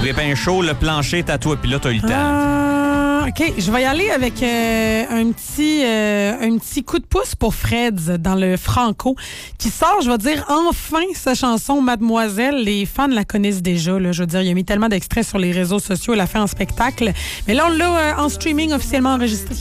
Répin chaud, le plancher est à toi, puis là, t'as eu le temps. OK, je vais y aller avec un petit coup de pouce pour Freds dans le Franco qui sort, je vais dire, enfin sa chanson Mademoiselle. Les fans la connaissent déjà. Là, je veux dire, il a mis tellement d'extraits sur les réseaux sociaux, il l'a fait en spectacle. Mais là, on l'a en streaming officiellement enregistré.